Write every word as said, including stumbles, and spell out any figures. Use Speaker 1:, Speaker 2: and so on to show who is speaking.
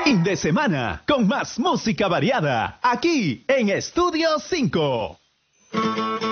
Speaker 1: Fin de semana con más música variada aquí en Estudio cinco.